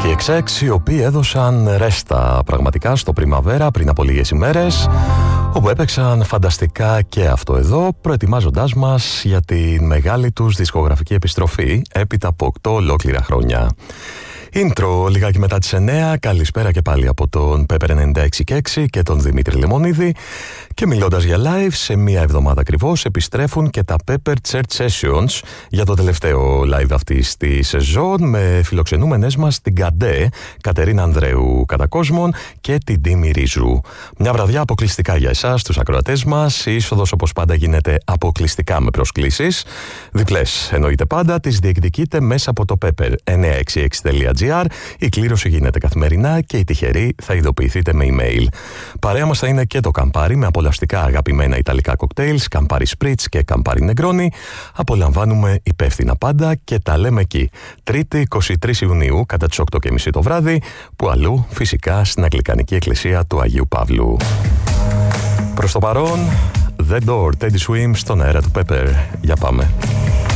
οι XX, οι οποίοι έδωσαν ρέστα πραγματικά στο Πριμαβέρα πριν από λίγες ημέρες, όπου έπαιξαν φανταστικά και αυτό εδώ, προετοιμάζοντάς μας για τη μεγάλη τους δισκογραφική επιστροφή έπειτα από 8 ολόκληρα χρόνια. Intro λιγάκι μετά τις 9. Καλησπέρα και πάλι από τον Pepper 96,6 και τον Δημήτρη Λεμονίδη. Και μιλώντας για live, σε μία εβδομάδα ακριβώς επιστρέφουν και τα Pepper Church Sessions για το τελευταίο live αυτής της σεζόν, με φιλοξενούμενες μας την Καντέ, Κατερίνα Ανδρέου Κατακόσμων και την Τίμη Ρίζου. Μια βραδιά αποκλειστικά για εσάς, τους ακροατές μας. Η είσοδος όπως πάντα γίνεται αποκλειστικά με προσκλήσεις. Διπλές εννοείται πάντα, τις διεκδικείτε μέσα από το pepper966.gr. Η κλήρωση γίνεται καθημερινά και οι τυχεροί θα ειδοποιηθείτε με email. Παρέα μας θα είναι και το Καμπάρι με απολαυστικά αγαπημένα ιταλικά κοκτέιλς, Καμπάρι Σπρίτς και Καμπάρι Νεγκρόνι. Απολαμβάνουμε υπεύθυνα πάντα και τα λέμε εκεί. Τρίτη 23 Ιουνίου κατά τις 8:30 το βράδυ, που αλλού φυσικά στην Αγγλικανική Εκκλησία του Αγίου Παύλου. Προς το παρόν, The Door, Teddy Swims στον αέρα του Pepper. Για πάμε.